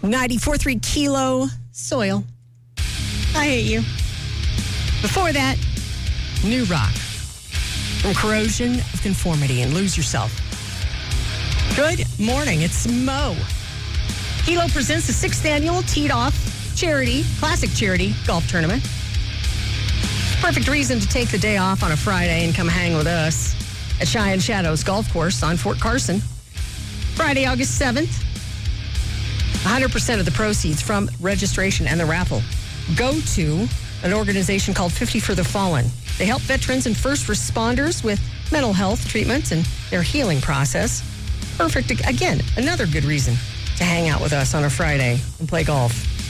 94.3 Kilo Soil. I hate you. Before that, New Rock from Corrosion of Conformity and Lose Yourself. Good morning. It's Mo. Kilo presents the 6th annual Teed Off Classic Charity Golf Tournament. Perfect reason to take the day off on a Friday and come hang with us at Cheyenne Shadows Golf Course on Fort Carson. Friday, August 7th. 100% of the proceeds from registration and the raffle go to an organization called 50 for the Fallen. They help veterans and first responders with mental health treatments and their healing process. Perfect. Again, another good reason to hang out with us on a Friday and play golf.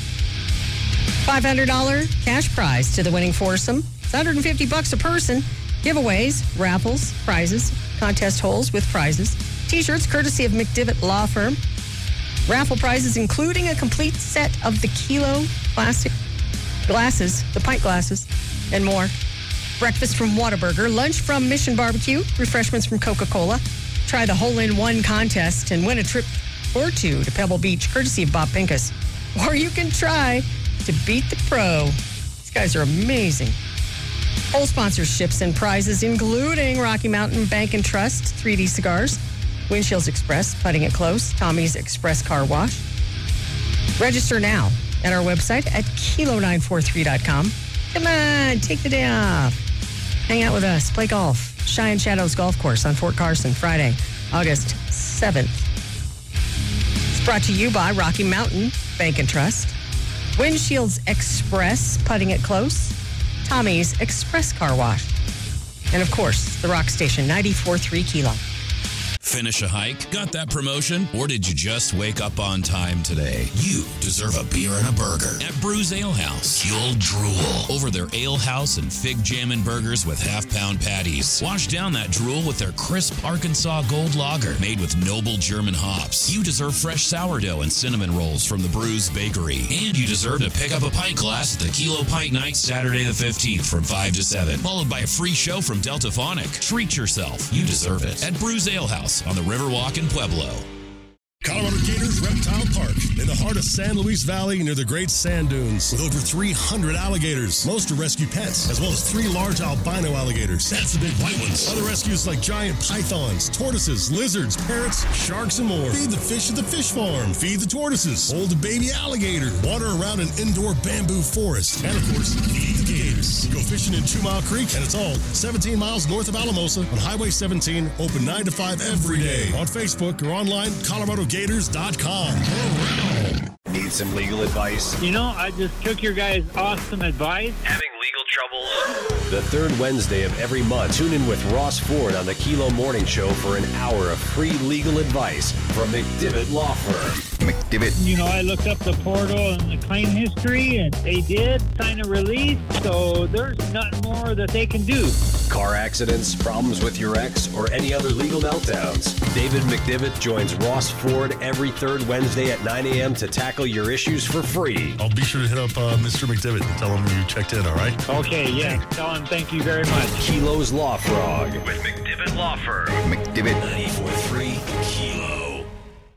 $500 cash prize to the winning foursome. It's $150 a person. Giveaways, raffles, prizes, contest holes with prizes. T-shirts courtesy of McDivitt Law Firm. Raffle prizes including a complete set of the Kilo plastic glasses, the pint glasses, and more. Breakfast from Whataburger, lunch from Mission Barbecue, refreshments from Coca-Cola. Try the hole-in-one contest and win a trip or two to Pebble Beach, courtesy of Bob Pincus. Or you can try to beat the pro. These guys are amazing. Whole sponsorships and prizes, including Rocky Mountain Bank and Trust, 3D Cigars, Windshields Express, Putting It Close, Tommy's Express Car Wash. Register now at our website at kilo943.com. Come on, take the day off. Hang out with us, play golf. Cheyenne Shadows Golf Course on Fort Carson, Friday, August 7th. It's brought to you by Rocky Mountain Bank and Trust, Windshields Express, Putting It Close, Tommy's Express Car Wash, and of course, the Rock Station, 94.3 Kilo. Finish a hike? Got that promotion? Or did you just wake up on time today? You deserve a beer and a burger at Brews Ale House. You'll drool over their Ale House and Fig Jammin' Burgers with half-pound patties. Wash down that drool with their crisp Arkansas Gold Lager made with noble German hops. You deserve fresh sourdough and cinnamon rolls from the Brews Bakery. And you deserve to pick up a pint glass at the Kilo Pint Night Saturday the 15th from 5 to 7, followed by a free show from Delta Phonic. Treat yourself. You deserve it at Brews Ale House on the Riverwalk in Pueblo. Colorado Gators Reptile Park, in the heart of San Luis Valley near the Great Sand Dunes, with over 300 alligators. Most are rescue pets, as well as 3 large albino alligators. That's the big white ones. Other rescues like giant pythons, tortoises, lizards, parrots, sharks, and more. Feed the fish at the fish farm. Feed the tortoises. Hold the baby alligator. Water around an indoor bamboo forest. And, of course, feed the gators. Go fishing in 2 Mile Creek, and it's all 17 miles north of Alamosa on Highway 17, open 9 to 5 every day. On Facebook or online, ColoradoGators.com. Need some legal advice? You know, I just took your guys' awesome advice. Having legal troubles? The third Wednesday of every month, tune in with Ross Ford on the Kilo Morning Show for an hour of free legal advice from McDivitt Law Firm. McDivitt. You know, I looked up the portal and the claim history, and they did sign a release, so there's nothing more that they can do. Car accidents, problems with your ex, or any other legal meltdowns. David McDivitt joins Ross Ford every third Wednesday at 9 a.m. to tackle your issues for free. I'll be sure to hit up Mr. McDivitt and tell him you checked in, all right? Okay, yeah. Tell him thank you very much. Kilo's Law Frog with McDivitt Law Firm. McDivitt 94.3 Kilo.